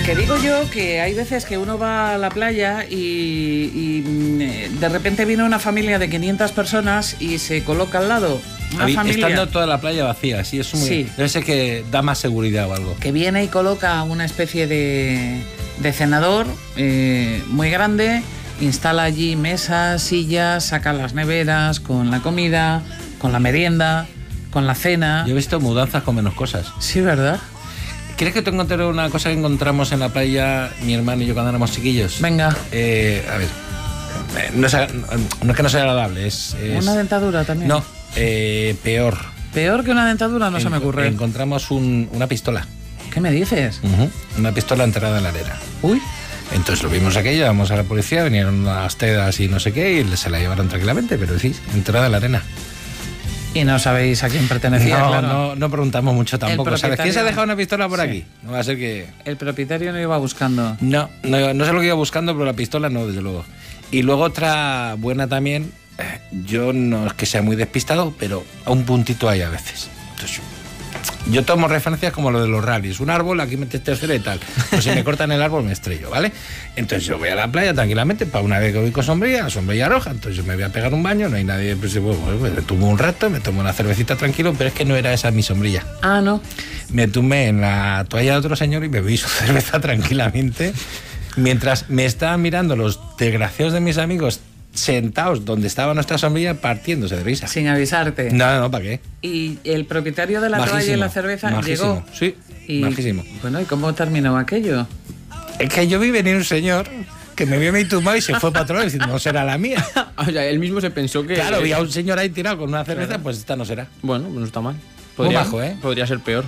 Que digo yo que hay veces que uno va a la playa y de repente viene una familia de 500 personas y se coloca al lado. Una familia estando toda la playa vacía, sí, es muy... Sí. Debe ser que da más seguridad o algo. que viene y coloca una especie de cenador muy grande, instala allí mesas, sillas, saca las neveras con la comida, con la merienda, con la cena. Yo he visto mudanzas con menos cosas. Sí, ¿verdad? ¿Quieres que te encontré una cosa que encontramos en la playa, mi hermano y yo, cuando éramos chiquillos? Venga. A ver, no es que no sea agradable, es... ¿Una dentadura también? No, peor. ¿Peor que una dentadura? No se me ocurre. Encontramos una pistola. ¿Qué me dices? Una pistola enterrada en la arena. Uy. Entonces lo vimos aquello, vamos a la policía, vinieron unas tedas y no sé qué, y se la llevaron tranquilamente, pero sí, enterrada en la arena. Y no sabéis a quién pertenecía, No, claro. no preguntamos mucho tampoco. ¿Sabes quién se ha dejado una pistola por Sí. aquí? No va a ser que... El propietario no iba buscando. No sé lo que iba buscando, pero la pistola no, desde luego. Y luego otra buena también, yo no es que sea muy despistado, pero a un puntito hay a veces. Entonces, yo tomo referencias como lo de los rallies. Un árbol, aquí metes tercera y tal. Pues si me cortan el árbol me estrello, ¿vale? Entonces yo voy a la playa tranquilamente, para una vez que voy con sombrilla roja. Entonces yo me voy a pegar un baño, no hay nadie, pues me tumbo un rato, me tomo una cervecita tranquilo, pero es que no era esa mi sombrilla. Ah, no. Me tumbé en la toalla de otro señor y bebí su cerveza tranquilamente, mientras me estaban mirando los desgraciados de mis amigos sentados donde estaba nuestra sombrilla partiéndose de risa. Sin avisarte. No, ¿para qué? Y el propietario de la toalla y la cerveza majísimo, llegó. Sí, majísimo. Bueno, ¿y cómo terminó aquello? Es que yo vi venir un señor que me vio medio tumbado y se fue para otro lado diciendo, no será la mía. O sea, él mismo se pensó que... Claro, vi a un señor ahí tirado con una cerveza, Claro. pues esta no será. Bueno, no está mal. Muy majo, ¿eh? Podría ser peor.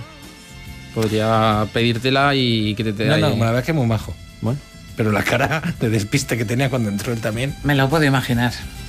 Podría pedírtela y que te No, ahí. la verdad es que muy majo. Bueno. Pero la cara de despiste que tenía cuando entró él también. Me lo puedo imaginar.